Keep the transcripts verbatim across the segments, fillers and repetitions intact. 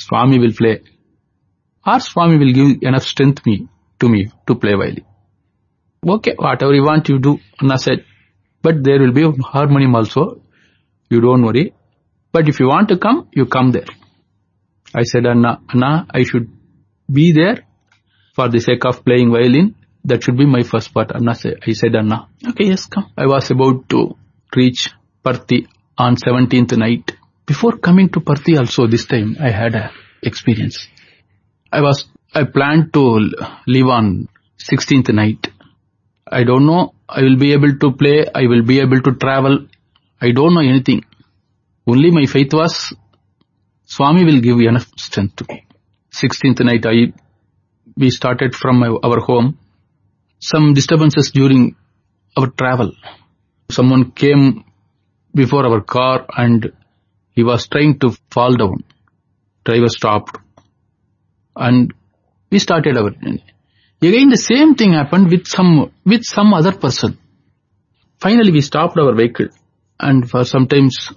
Swami will play. Or Swami will give enough strength me to me to play violin. Okay, whatever you want you do, Anna said. But there will be a harmonium also. You don't worry. But if you want to come, you come there. I said, Anna, Anna, I should be there for the sake of playing violin. That should be my first part. Anna said, I said, Anna, okay, yes, come. I was about to reach Parthi on seventeenth night. Before coming to Parthi also, this time I had an experience. I was, I planned to leave on sixteenth night. I don't know, I will be able to play, I will be able to travel. I don't know anything. Only my faith was, Swami will give enough strength to me. sixteenth night, I, we started from my, our home. Some disturbances during our travel. Someone came before our car and he was trying to fall down. Driver stopped. And we started our journey. Again the same thing happened with some, with some other person. Finally we stopped our vehicle. And for sometimes,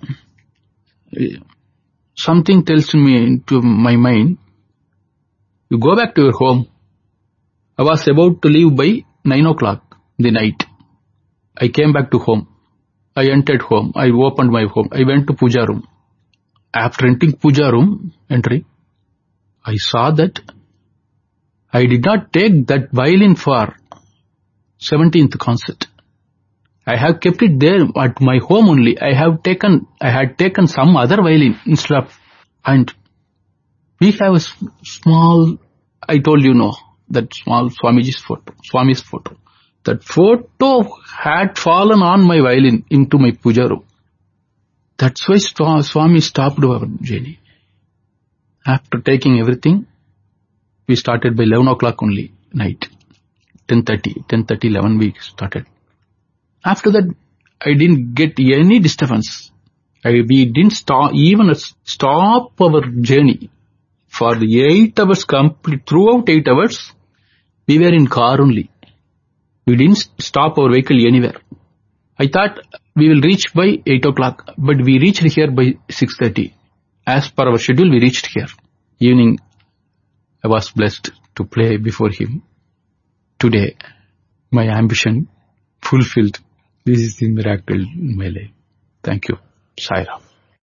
something tells me into my mind, you go back to your home. I was about to leave by nine o'clock the night. I came back to home. I entered home. I opened my home. I went to puja room. After entering puja room, entry, I saw that I did not take that violin for seventeenth concert. I have kept it there at my home only. I have taken, I had taken some other violin instead of, and we have a small, I told you no, that small Swamiji's photo, Swami's photo. That photo had fallen on my violin into my puja room. That's why Swami stopped our journey. After taking everything, we started by eleven o'clock only, night. ten thirty, ten thirty, eleven we started. After that, I didn't get any disturbance. I, we didn't stop, even stop our journey. For the eight hours complete, throughout eight hours, we were in car only. We didn't stop our vehicle anywhere. I thought we will reach by eight o'clock, but we reached here by six thirty. As per our schedule, we reached here. Evening, I was blessed to play before him. Today, my ambition fulfilled. This is the miracle in my life. Thank you. Sai Ram.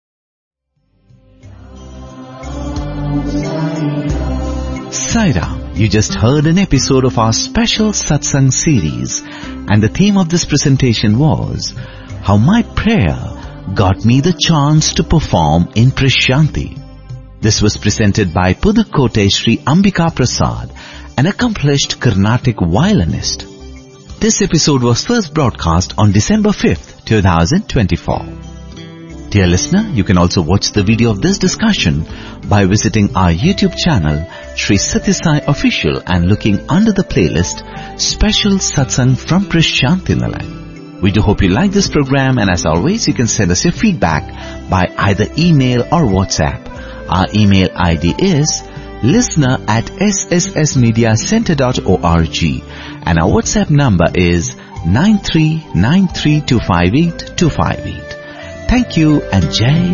Sai Ram, you just heard an episode of our special Satsang series, and the theme of this presentation was how my prayer got me the chance to perform in Prashanti. This was presented by Pudukkottai Sri Ambika Prasad, an accomplished Carnatic violinist. This episode was first broadcast on December fifth, twenty twenty-four. Dear listener, you can also watch the video of this discussion by visiting our YouTube channel, Sri Sathya Sai Official, and looking under the playlist, Special Satsang from Prashanti Nilay. We do hope you like this program, and as always, you can send us your feedback by either email or WhatsApp. Our email I D is listener at s s s media center dot org, and our WhatsApp number is nine three nine three two five eight two five eight. Thank you and Jai